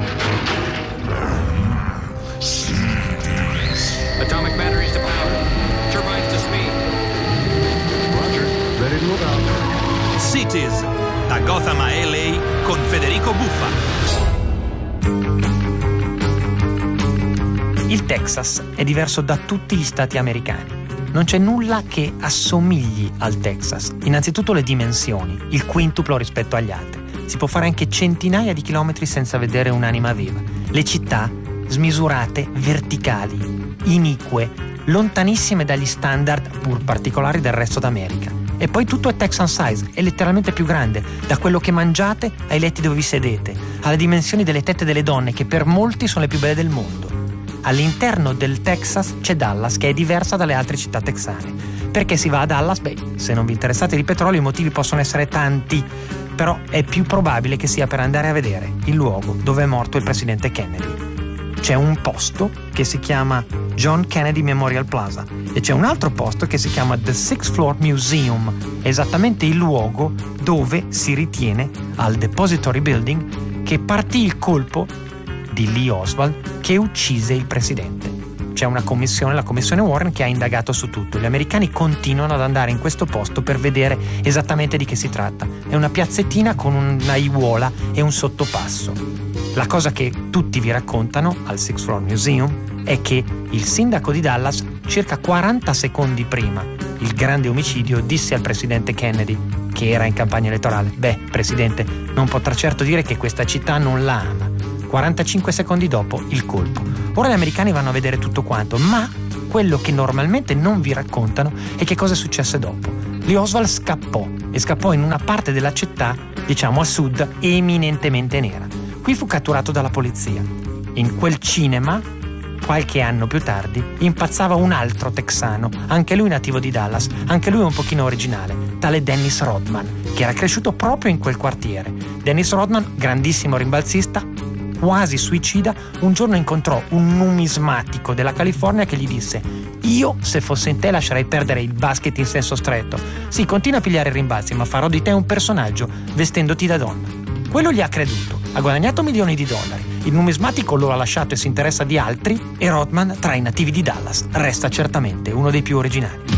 Atomic batteries to power. Turbines to speed. Roger. Ready to move out. Cities, da Gotham a LA con Federico Buffa. Il Texas è diverso da tutti gli stati americani. Non c'è nulla che assomigli al Texas. Innanzitutto le dimensioni, il quintuplo rispetto agli altri. Si può fare anche centinaia di chilometri senza vedere un'anima viva. Le città smisurate, verticali, inique, lontanissime dagli standard pur particolari del resto d'America. E poi tutto è Texan size, è letteralmente più grande, da quello che mangiate ai letti dove vi sedete, alle dimensioni delle tette delle donne che per molti sono le più belle del mondo. All'interno del Texas c'è Dallas, che è diversa dalle altre città texane. Perché si va a Dallas? Beh, se non vi interessate di petrolio i motivi possono essere tanti, però è più probabile che sia per andare a vedere il luogo dove è morto il presidente Kennedy. C'è un posto che si chiama John Kennedy Memorial Plaza e c'è un altro posto che si chiama The Sixth Floor Museum, esattamente il luogo dove si ritiene al Depository Building che partì il colpo di Lee Oswald che uccise il presidente. C'è una commissione, la commissione Warren, che ha indagato su tutto. Gli americani continuano ad andare in questo posto per vedere esattamente di che si tratta. È una piazzettina con una aiuola e un sottopasso. La cosa che tutti vi raccontano al Sixth Floor Museum è che il sindaco di Dallas, circa 40 secondi prima il grande omicidio, disse al presidente Kennedy, che era in campagna elettorale: beh, presidente, non potrà certo dire che questa città non la ama. 45 secondi dopo il colpo. Ora gli americani vanno a vedere tutto quanto, ma quello che normalmente non vi raccontano è che cosa è successo dopo. Lee Oswald scappò in una parte della città, diciamo a sud, eminentemente nera. Qui fu catturato dalla polizia. In quel cinema, qualche anno più tardi, impazzava un altro texano, anche lui nativo di Dallas, anche lui un pochino originale, tale Dennis Rodman, che era cresciuto proprio in quel quartiere. Dennis Rodman, grandissimo rimbalzista, quasi suicida, un giorno incontrò un numismatico della California che gli disse: io se fossi in te lascerei perdere il basket in senso stretto. Sì, continua a pigliare rimbalzi, ma farò di te un personaggio vestendoti da donna. Quello gli ha creduto, ha guadagnato milioni di dollari. Il numismatico lo ha lasciato e si interessa di altri, e Rodman, tra i nativi di Dallas, resta certamente uno dei più originali.